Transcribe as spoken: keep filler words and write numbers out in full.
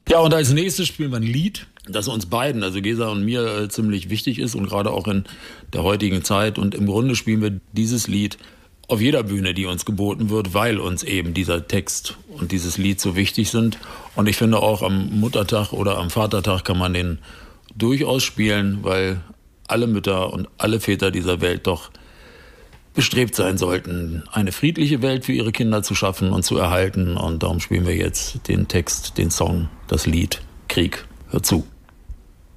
Ja, und als nächstes spielen wir ein Lied, das uns beiden, also Gesa und mir, äh, ziemlich wichtig ist und gerade auch in der heutigen Zeit. Und im Grunde spielen wir dieses Lied auf jeder Bühne, die uns geboten wird, weil uns eben dieser Text und dieses Lied so wichtig sind. Und ich finde auch am Muttertag oder am Vatertag kann man den durchaus spielen, weil alle Mütter und alle Väter dieser Welt doch bestrebt sein sollten, eine friedliche Welt für ihre Kinder zu schaffen und zu erhalten. Und darum spielen wir jetzt den Text, den Song, das Lied Krieg. Hör zu.